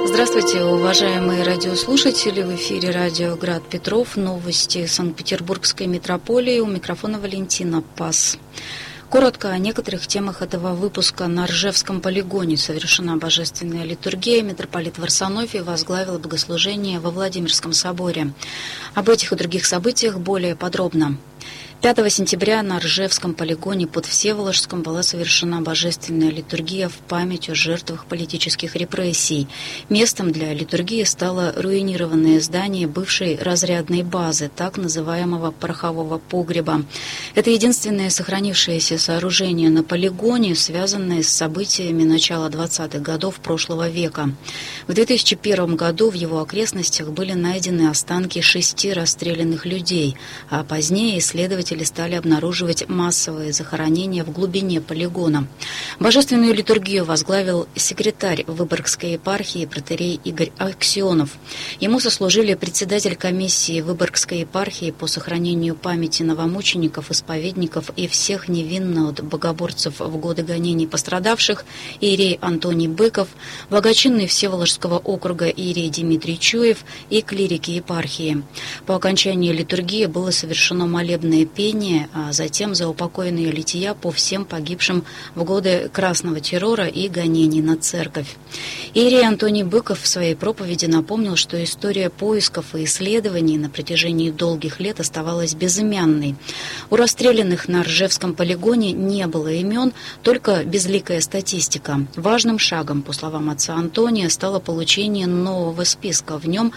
Здравствуйте, уважаемые радиослушатели. В эфире радио «Град Петров». Новости Санкт-Петербургской метрополии. У микрофона Валентина Пас. Коротко о некоторых темах этого выпуска. На Ржевском полигоне совершена божественная литургия. Митрополит Варсонофий возглавил богослужение во Владимирском соборе. Об этих и других событиях более подробно. 5 сентября на Ржевском полигоне под Всеволожском была совершена божественная литургия в память о жертвах политических репрессий. Местом для литургии стало руинированное здание бывшей разрядной базы, так называемого порохового погреба. Это единственное сохранившееся сооружение на полигоне, связанное с событиями начала 20-х годов прошлого века. В 2001 году в его окрестностях были найдены останки 6 расстрелянных людей, а позднее исследователи стали обнаруживать массовые захоронения в глубине полигона. Божественную литургию возглавил секретарь Выборгской епархии протоиерей Игорь Аксенов. Ему сослужили председатель комиссии Выборгской епархии по сохранению памяти новомучеников, исповедников и всех невинно от богоборцев в годы гонений пострадавших иерей Антоний Быков, благочинный Всеволожского округа иерей Дмитрий Чуев и клирики епархии. По окончании литургии было совершено молебное пение, а затем заупокойные лития по всем погибшим в годы красного террора и гонений на церковь. Иерей Антоний Быков в своей проповеди напомнил, что история поисков и исследований на протяжении долгих лет оставалась безымянной. У расстрелянных на Ржевском полигоне не было имен, только безликая статистика. Важным шагом, по словам отца Антония, стало получение нового списка. В нем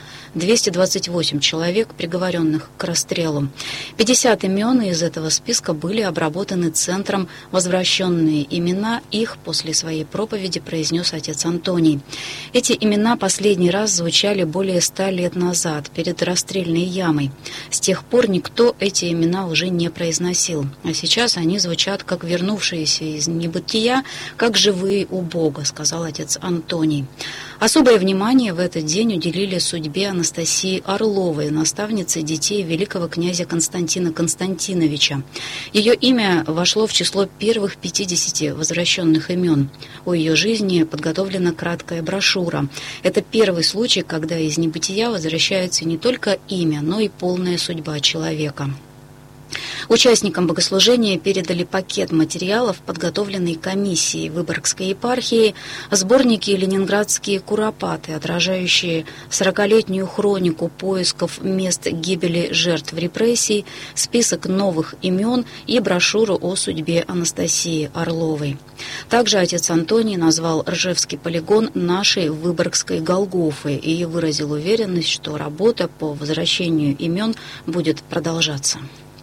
228 человек, приговоренных к расстрелу. 50 имен из этого списка были обработаны центром. Возвращенные имена их после своей проповеди произнес отец Антоний. Эти имена последний раз звучали более 100 лет назад, перед расстрельной ямой. С тех пор никто эти имена уже не произносил. А сейчас они звучат как вернувшиеся из небытия, как живые у Бога, сказал отец Антоний. Особое внимание в этот день уделили судьбе Анастасии Орловой, наставницы детей великого князя Константина Константиновича. Ее имя вошло в число первых 50 возвращенных имен. О ее жизни подготовлена краткая брошюра. Это первый случай, когда из небытия возвращается не только имя, но и полная судьба человека. Участникам богослужения передали пакет материалов, подготовленный комиссией Выборгской епархии, сборники «Ленинградские куропаты», отражающие 40-летнюю хронику поисков мест гибели жертв репрессий, список новых имен и брошюру о судьбе Анастасии Орловой. Также отец Антоний назвал Ржевский полигон нашей Выборгской Голгофой и выразил уверенность, что работа по возвращению имен будет продолжаться.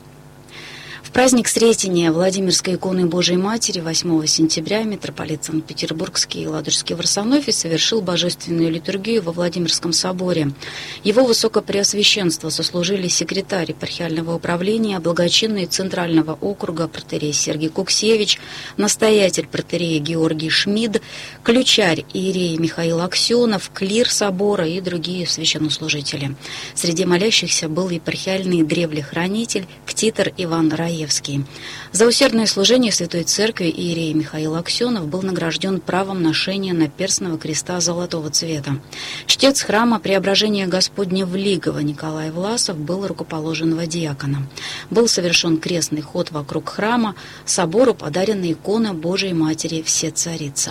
В праздник Сретения Владимирской иконы Божией Матери 8 сентября митрополит Санкт-Петербургский и Ладожский Варсонофий совершил божественную литургию во Владимирском соборе. Его высокопреосвященство сослужили секретарь епархиального управления, благочинный Центрального округа протоиерей Сергий Куксевич, настоятель протоиерей Георгий Шмид, ключарь иерей Михаил Аксенов, клир собора и другие священнослужители. Среди молящихся был епархиальный древлехранитель ктитор Иван Раевский. За усердное служение Святой Церкви иерей Михаил Аксенов был награжден правом ношения наперстного креста золотого цвета. Чтец храма Преображения Господня в Лигово Николай Власов был рукоположен во диакона. Был совершен крестный ход вокруг храма, собору подарена икона Божией Матери Всецарица.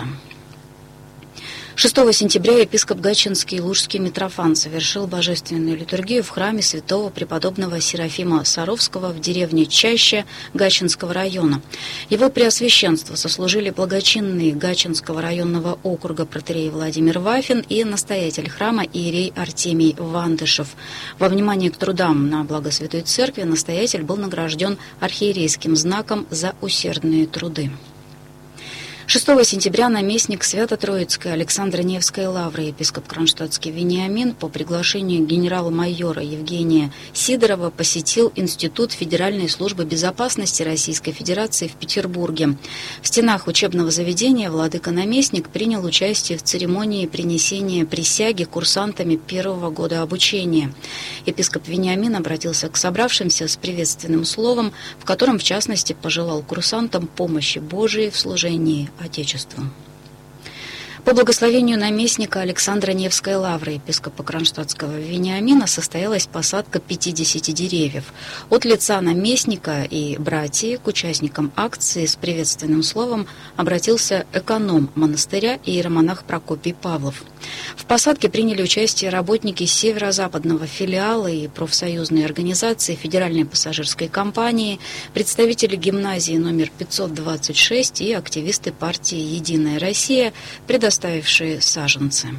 6 сентября епископ Гатчинский и Лужский Митрофан совершил божественную литургию в храме святого преподобного Серафима Саровского в деревне Чаща Гатчинского района. Его преосвященство сослужили благочинные Гатчинского районного округа протоиерей Владимир Вафин и настоятель храма иерей Артемий Вандышев. Во внимание к трудам на благо Святой Церкви настоятель был награжден архиерейским знаком за усердные труды. 6 сентября наместник Свято-Троицкой Александро-Невской лавры епископ Кронштадтский Вениамин по приглашению генерал-майора Евгения Сидорова посетил Институт Федеральной службы безопасности Российской Федерации в Петербурге. В стенах учебного заведения владыка-наместник принял участие в церемонии принесения присяги курсантами первого года обучения. Епископ Вениамин обратился к собравшимся с приветственным словом, в котором, в частности, пожелал курсантам помощи Божией в служении Отечеству. По благословению наместника Александра Невской лавры, епископа Кронштадтского Вениамина, состоялась посадка 50 деревьев. От лица наместника и братьи к участникам акции с приветственным словом обратился эконом монастыря иеромонах Прокопий Павлов. В посадке приняли участие работники северо-западного филиала и профсоюзной организации Федеральной пассажирской компании, представители гимназии номер 526 и активисты партии «Единая Россия», предоставившие саженцы.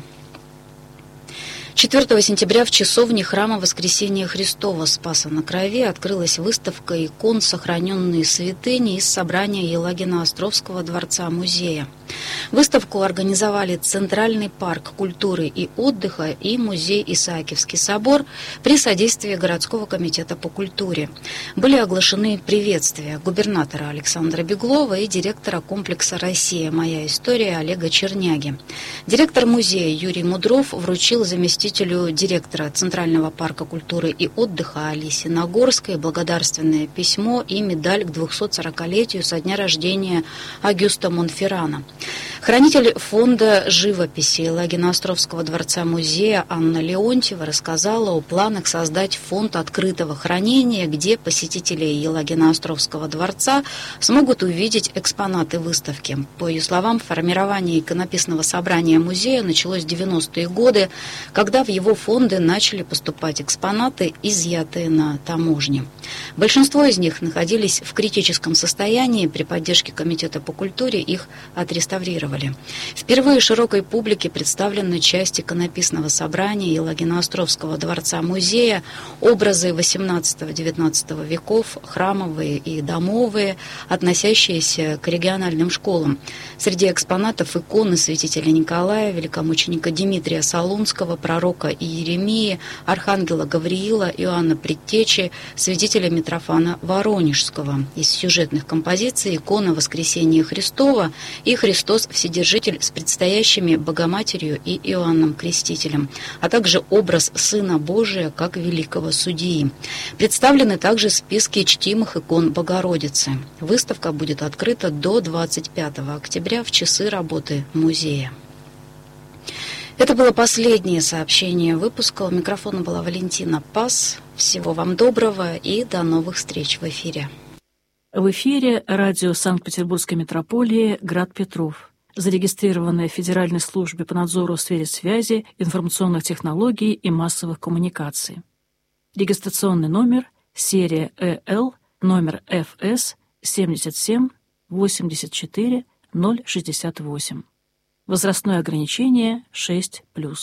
4 сентября в часовне храма Воскресения Христова Спаса на Крови открылась выставка икон «Сохраненные святыни» из собрания Елагино-Островского дворца-музея. Выставку организовали Центральный парк культуры и отдыха и музей Исаакиевский собор при содействии городского комитета по культуре. Были оглашены приветствия губернатора Александра Беглова и директора комплекса «Россия. Моя история» Олега Черняги. Директор музея Юрий Мудров вручил заместителю директора Центрального парка культуры и отдыха Алисе Нагорской благодарственное письмо и медаль к 240-летию со дня рождения Агюста Монферрана. Хранитель фонда живописи Елагино-Островского дворца-музея Анна Леонтьева рассказала о планах создать фонд открытого хранения, где посетители Елагино-Островского дворца смогут увидеть экспонаты выставки. По ее словам, формирование иконописного собрания музея началось в 90-е годы, когда в его фонды начали поступать экспонаты, изъятые на таможне. Большинство из них находились в критическом состоянии. При поддержке комитета по культуре их отреставрировали. Впервые широкой публике представлены части иконописного собрания Елагино-Островского дворца-музея, образы XVIII-XIX веков, храмовые и домовые, относящиеся к региональным школам. Среди экспонатов иконы святителя Николая, великомученика Дмитрия Солунского, пророка Иеремии, архангела Гавриила, Иоанна Предтечи, святителя Митрофана Воронежского. Из сюжетных композиций икона Воскресения Христова и Христос Вседержитель с предстоящими Богоматерью и Иоанном Крестителем, а также образ Сына Божия как великого судьи. Представлены также списки чтимых икон Богородицы. Выставка будет открыта до 25 октября в часы работы музея. Это было последнее сообщение выпуска. У микрофона была Валентина Пас. Всего вам доброго и до новых встреч в эфире. В эфире радио Санкт-Петербургской митрополии «Град Петров», зарегистрированное в Федеральной службе по надзору в сфере связи, информационных технологий и массовых коммуникаций. Регистрационный номер серия ЭЛ, номер ФС 77 84 068. Возрастное ограничение 6+.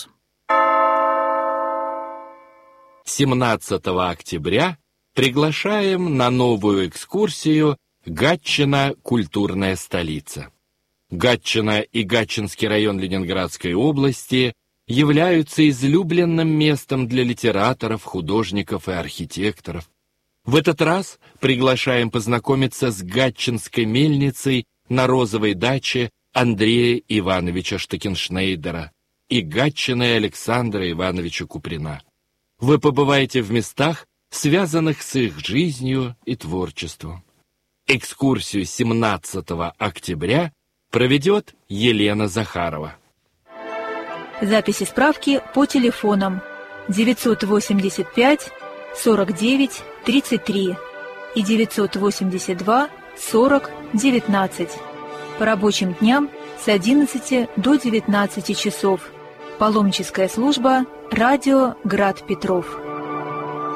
17 октября приглашаем на новую экскурсию «Гатчина. Культурная столица». Гатчина и Гатчинский район Ленинградской области являются излюбленным местом для литераторов, художников и архитекторов. В этот раз приглашаем познакомиться с Гатчинской мельницей на розовой даче Андрея Ивановича Штекеншнейдера и Гатчиной Александра Ивановича Куприна. Вы побываете в местах, связанных с их жизнью и творчеством. Экскурсию 17 октября проведет Елена Захарова. Записи справки по телефонам 985 49 33 и 982 40 19. По рабочим дням с 11 до 19 часов. Паломническая служба «Радио Град Петров».